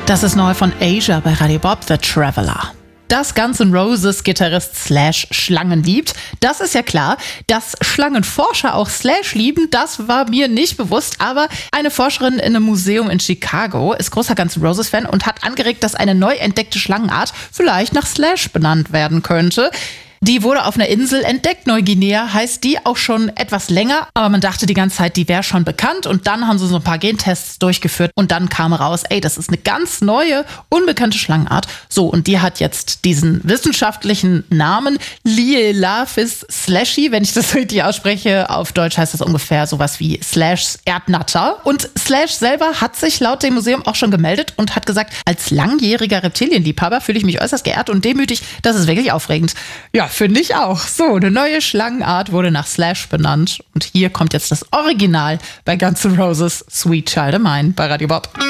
Das ist neu von Asia bei Radio Bob, The Traveler. Dass Guns N' Roses Gitarrist Slash Schlangen liebt, das ist ja klar. Dass Schlangenforscher auch Slash lieben, das war mir nicht bewusst. Aber eine Forscherin in einem Museum in Chicago ist großer Guns N' Roses Fan und hat angeregt, dass eine neu entdeckte Schlangenart vielleicht nach Slash benannt werden könnte. Die wurde auf einer Insel entdeckt, Neuguinea heißt die, auch schon etwas länger. Aber man dachte die ganze Zeit, die wäre schon bekannt. Und dann haben sie so ein paar Gentests durchgeführt und dann kam raus, das ist eine ganz neue, unbekannte Schlangenart. So, und die hat jetzt diesen wissenschaftlichen Namen Lielaphis slashy, wenn ich das richtig ausspreche. Auf Deutsch heißt das ungefähr sowas wie Slash Erdnatter. Und Slash selber hat sich laut dem Museum auch schon gemeldet und hat gesagt, als langjähriger Reptilienliebhaber fühle ich mich äußerst geehrt und demütig. Das ist wirklich aufregend. Ja, finde ich auch. So, eine neue Schlangenart wurde nach Slash benannt. Und hier kommt jetzt das Original bei Guns N' Roses Sweet Child O' Mine bei Radio Bob.